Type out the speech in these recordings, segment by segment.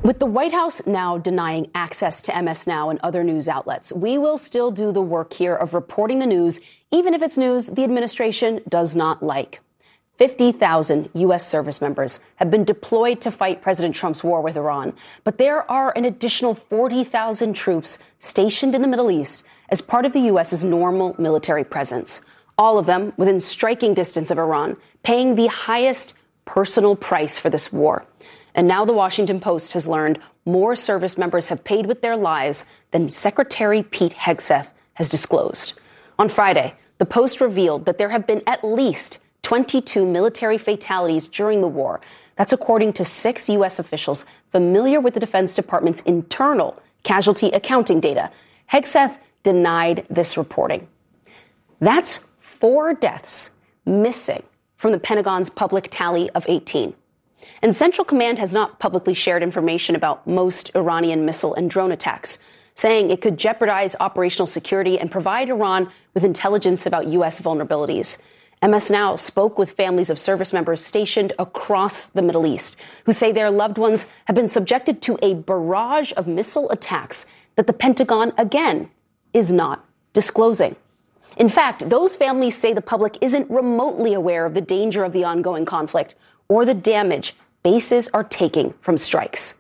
With the White House now denying access to MS Now and other news outlets, we will still do the work here of reporting the news, even if it's news the administration does not like. 50,000 U.S. service members have been deployed to fight President Trump's war with Iran, but there are an additional 40,000 troops stationed in the Middle East as part of the U.S.'s normal military presence, all of them within striking distance of Iran, paying the highest personal price for this war. And now the Washington Post has learned more service members have paid with their lives than Secretary Pete Hegseth has disclosed. On Friday, the Post revealed that there have been at least 22 military fatalities during the war. That's according to 6 U.S. officials familiar with the Defense Department's internal casualty accounting data. Hegseth denied this reporting. That's 4 deaths missing from the Pentagon's public tally of 18. And Central Command has not publicly shared information about most Iranian missile and drone attacks, saying it could jeopardize operational security and provide Iran with intelligence about U.S. vulnerabilities. MS Now spoke with families of service members stationed across the Middle East who say their loved ones have been subjected to a barrage of missile attacks that the Pentagon, again, is not disclosing. In fact, those families say the public isn't remotely aware of the danger of the ongoing conflict or the damage bases are taking from strikes.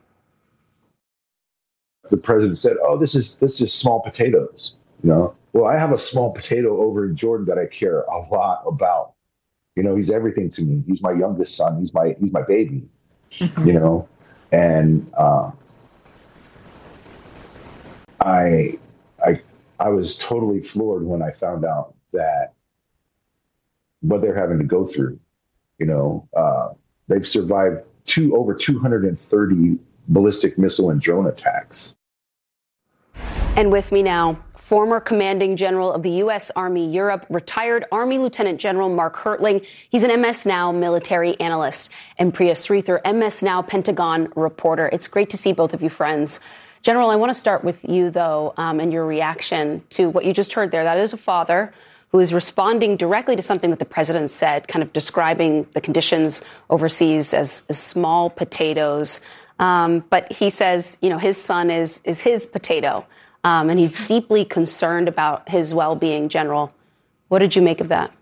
The president said, "Oh, this is small potatoes." Well, I have a small potato over in Jordan that I care a lot about. He's everything to me. He's my youngest son. He's my baby. And I was totally floored when I found out that what they're having to go through. They've survived over 230 ballistic missile and drone attacks. And with me now, former commanding general of the U.S. Army Europe, retired Army Lieutenant General Mark Hertling. He's an MS Now military analyst, and Priya Sridhar, MS Now Pentagon reporter. It's great to see both of you friends. General, I want to start with you, though, and your reaction to what you just heard there. That is a father who is responding directly to something that the president said, kind of describing the conditions overseas as small potatoes. But he says, his son is his potato, and he's deeply concerned about his well-being, General. What did you make of that?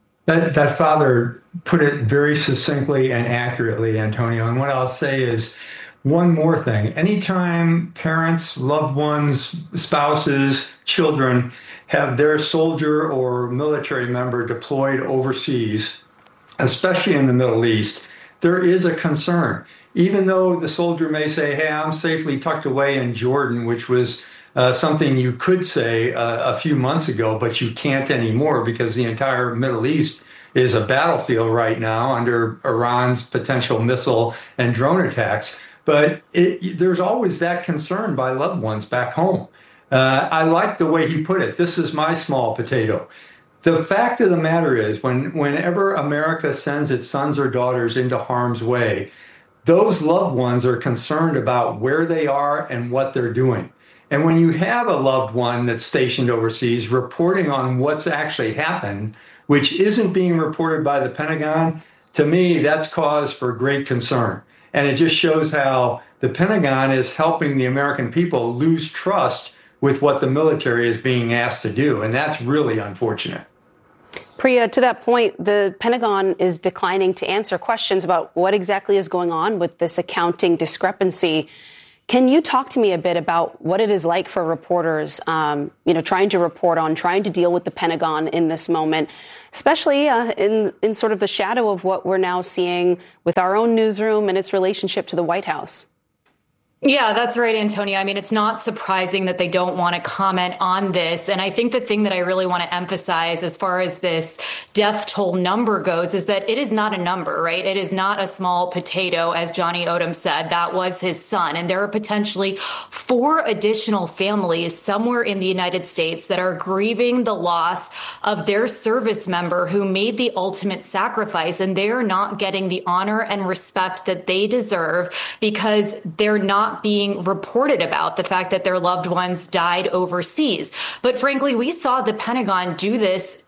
That father put it very succinctly and accurately, Antonio. And what I'll say is one more thing. Anytime parents, loved ones, spouses, children have their soldier or military member deployed overseas, especially in the Middle East, there is a concern. Even though the soldier may say, "Hey, I'm safely tucked away in Jordan," which was something you could say a few months ago, but you can't anymore because the entire Middle East is a battlefield right now under Iran's potential missile and drone attacks. But there's always that concern by loved ones back home. I like the way he put it. This is my small potato. The fact of the matter is, whenever America sends its sons or daughters into harm's way, those loved ones are concerned about where they are and what they're doing. And when you have a loved one that's stationed overseas reporting on what's actually happened, which isn't being reported by the Pentagon, to me, that's cause for great concern. And it just shows how the Pentagon is helping the American people lose trust with what the military is being asked to do. And that's really unfortunate. Priya, to that point, the Pentagon is declining to answer questions about what exactly is going on with this accounting discrepancy. Can you talk to me a bit about what it is like for reporters, trying to report on, trying to deal with the Pentagon in this moment, especially in sort of the shadow of what we're now seeing with our own newsroom and its relationship to the White House? Yeah, that's right, Antonia. I mean, it's not surprising that they don't want to comment on this. And I think the thing that I really want to emphasize as far as this death toll number goes is that it is not a number, right? It is not a small potato, as Johnny Odom said. That was his son. And there are potentially 4 additional families somewhere in the United States that are grieving the loss of their service member who made the ultimate sacrifice. And they are not getting the honor and respect that they deserve because they're not being reported about the fact that their loved ones died overseas. But frankly, we saw the Pentagon do this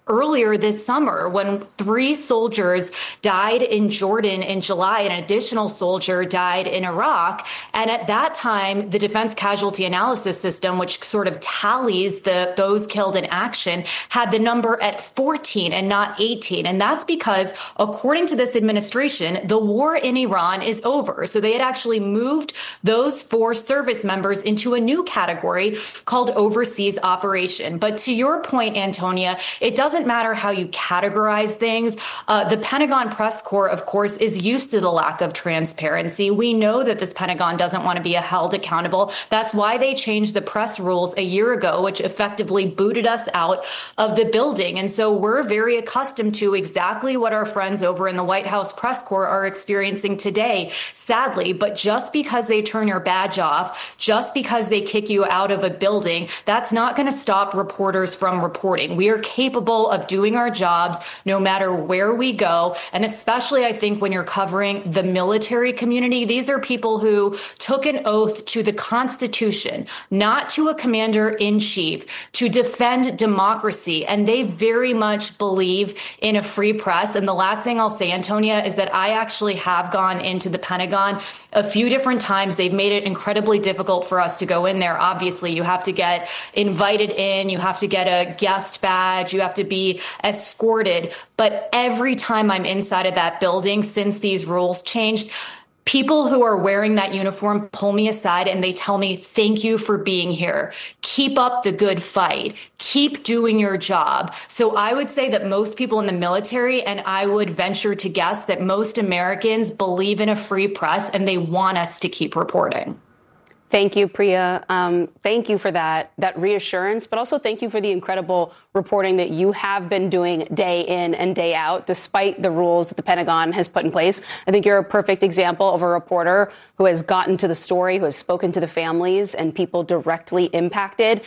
earlier this summer when 3 soldiers died in Jordan in July, an additional soldier died in Iraq. And at that time, the Defense Casualty Analysis System, which sort of tallies those killed in action, had the number at 14 and not 18. And that's because, according to this administration, the war in Iran is over. So they had actually moved those 4 service members into a new category called overseas operation. But to your point, Antonia, it doesn't matter how you categorize things. The Pentagon press corps, of course, is used to the lack of transparency. We know that this Pentagon doesn't want to be held accountable. That's why they changed the press rules a year ago, which effectively booted us out of the building. And so we're very accustomed to exactly what our friends over in the White House press corps are experiencing today, sadly. But just because they turn your badge off, just because they kick you out of a building, that's not going to stop reporters from reporting. We are capable of doing our jobs no matter where we go. And especially, I think, when you're covering the military community, these are people who took an oath to the Constitution, not to a commander in chief, to defend democracy. And they very much believe in a free press. And the last thing I'll say, Antonia, is that I actually have gone into the Pentagon a few different times. They've made it incredibly difficult for us to go in there. Obviously, you have to get invited in, you have to get a guest badge, you have to be escorted. But every time I'm inside of that building since these rules changed, people who are wearing that uniform pull me aside and they tell me, thank you for being here. Keep up the good fight. Keep doing your job. So I would say that most people in the military, and I would venture to guess that most Americans, believe in a free press and they want us to keep reporting. Thank you, Priya. Thank you for that reassurance, but also thank you for the incredible reporting that you have been doing day in and day out, despite the rules that the Pentagon has put in place. I think you're a perfect example of a reporter who has gotten to the story, who has spoken to the families and people directly impacted,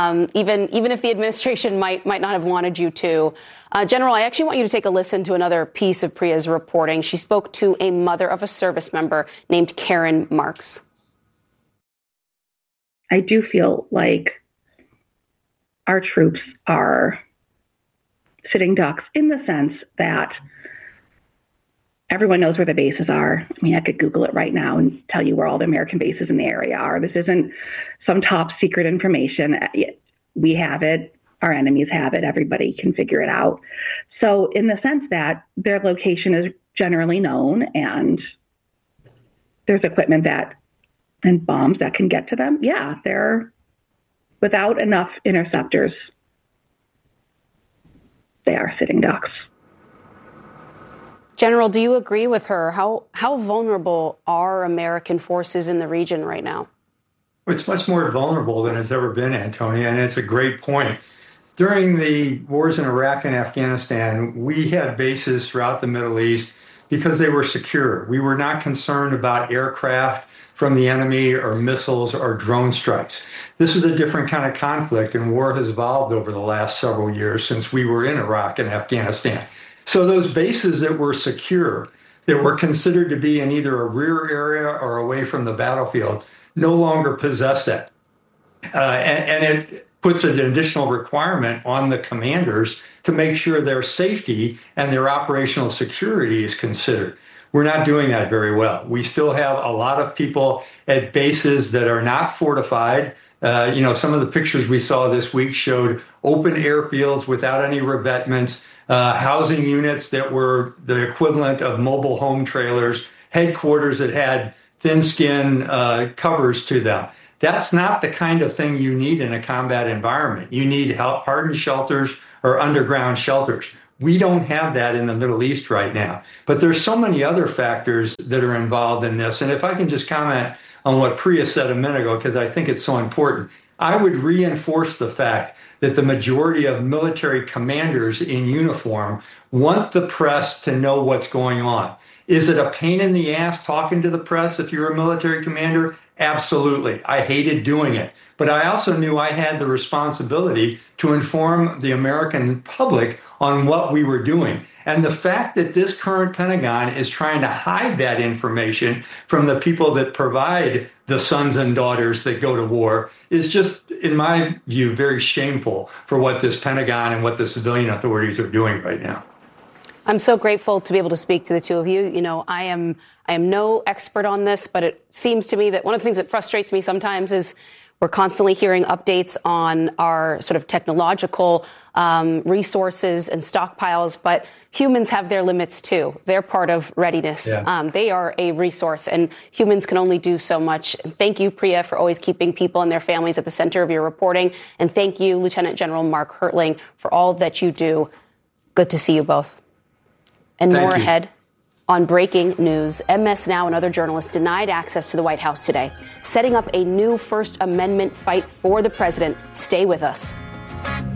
even if the administration might not have wanted you to. General, I actually want you to take a listen to another piece of Priya's reporting. She spoke to a mother of a service member named Karen Marks. I do feel like our troops are sitting ducks in the sense that everyone knows where the bases are. I mean, I could Google it right now and tell you where all the American bases in the area are. This isn't some top secret information. We have it. Our enemies have it. Everybody can figure it out. So in the sense that their location is generally known and there's equipment and bombs that can get to them, yeah, they're without enough interceptors. They are sitting ducks. General, do you agree with her? How vulnerable are American forces in the region right now? It's much more vulnerable than it's ever been, Antonia, and it's a great point. During the wars in Iraq and Afghanistan, we had bases throughout the Middle East because they were secure. We were not concerned about aircraft from the enemy or missiles or drone strikes. This is a different kind of conflict, and war has evolved over the last several years since we were in Iraq and Afghanistan. So those bases that were secure, that were considered to be in either a rear area or away from the battlefield, no longer possess that. And it puts an additional requirement on the commanders to make sure their safety and their operational security is considered. We're not doing that very well. We still have a lot of people at bases that are not fortified. Some of the pictures we saw this week showed open airfields without any revetments, housing units that were the equivalent of mobile home trailers, headquarters that had thin-skin covers to them. That's not the kind of thing you need in a combat environment. You need hardened shelters or underground shelters. We don't have that in the Middle East right now. But there's so many other factors that are involved in this. And if I can just comment on what Priya said a minute ago, because I think it's so important, I would reinforce the fact that the majority of military commanders in uniform want the press to know what's going on. Is it a pain in the ass talking to the press if you're a military commander? Absolutely. I hated doing it. But I also knew I had the responsibility to inform the American public on what we were doing. And the fact that this current Pentagon is trying to hide that information from the people that provide the sons and daughters that go to war is just, in my view, very shameful for what this Pentagon and what the civilian authorities are doing right now. I'm so grateful to be able to speak to the two of you. You know, I am no expert on this, but it seems to me that one of the things that frustrates me sometimes is we're constantly hearing updates on our sort of technological resources and stockpiles, but humans have their limits too. They're part of readiness. Yeah. They are a resource, and humans can only do so much. And thank you, Priya, for always keeping people and their families at the center of your reporting. And thank you, Lieutenant General Mark Hertling, for all that you do. Good to see you both. And more ahead. On breaking news, MS Now and other journalists denied access to the White House today, setting up a new First Amendment fight for the president. Stay with us.